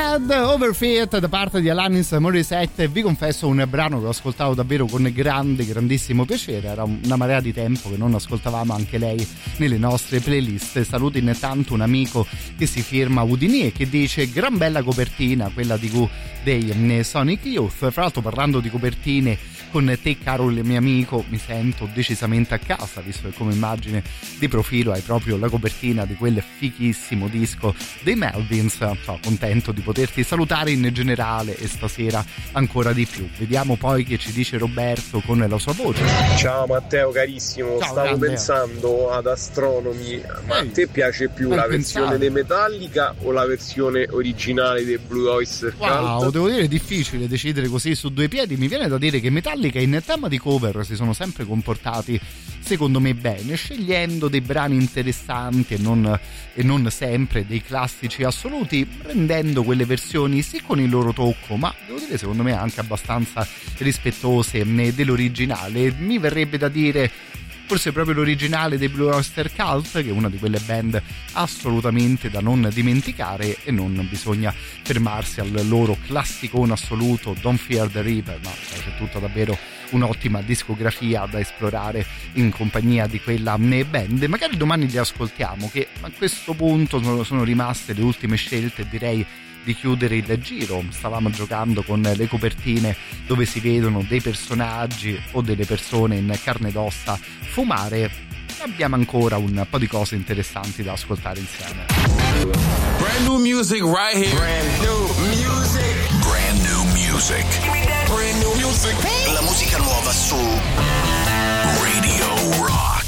Bad Overfit da parte di Alanis Morissette. Vi confesso un brano che ho ascoltato davvero con grandissimo piacere. Era una marea di tempo che non ascoltavamo anche lei nelle nostre playlist. Saluto intanto un amico che si firma Udini e che dice: gran bella copertina quella di Q dei Sonic Youth. Fra l'altro, parlando di copertine, con te caro il mio amico mi sento decisamente a casa, visto che come immagine di profilo hai proprio la copertina di quel fichissimo disco dei Melvins. Sono contento di poterti salutare in generale e stasera ancora di più. Vediamo poi che ci dice Roberto con la sua voce. Ciao Matteo carissimo. Ciao, stavo grande. Pensando ad Astronomy, ma a te piace più la versione dei Metallica o la versione originale dei Blue Oyster Cult? Wow, devo dire è difficile decidere così su due piedi. Mi viene da dire che Metallica in tema di cover si sono sempre comportati secondo me bene, scegliendo dei brani interessanti e non sempre dei classici assoluti, rendendo quelle versioni sì con il loro tocco, ma devo dire secondo me anche abbastanza rispettose dell'originale. Mi verrebbe da dire forse proprio l'originale dei Blue Oyster Cult, che è una di quelle band assolutamente da non dimenticare, e non bisogna fermarsi al loro classicone assoluto Don't Fear the Reaper, ma c'è tutta davvero un'ottima discografia da esplorare in compagnia di quella band. Magari domani li ascoltiamo, che a questo punto sono rimaste le ultime scelte, direi di chiudere il giro. Stavamo giocando con le copertine dove si vedono dei personaggi o delle persone in carne ed ossa fumare. Abbiamo ancora un po' di cose interessanti da ascoltare insieme. Brand new music right here. Brand new music. Brand new music. Brand new music. La musica nuova su Radio Rock.